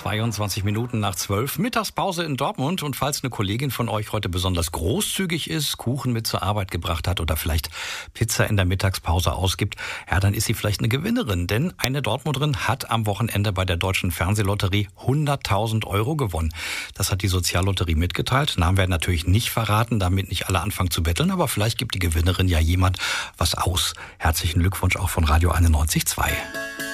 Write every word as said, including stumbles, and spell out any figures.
zweiundzwanzig Minuten nach zwölf, Mittagspause in Dortmund. Und falls eine Kollegin von euch heute besonders großzügig ist, Kuchen mit zur Arbeit gebracht hat oder vielleicht Pizza in der Mittagspause ausgibt, ja, dann ist sie vielleicht eine Gewinnerin. Denn eine Dortmunderin hat am Wochenende bei der Deutschen Fernsehlotterie hunderttausend Euro gewonnen. Das hat die Soziallotterie mitgeteilt. Namen werden natürlich nicht verraten, damit nicht alle anfangen zu betteln. Aber vielleicht gibt die Gewinnerin ja jemand was aus. Herzlichen Glückwunsch auch von Radio einundneunzig Komma zwei.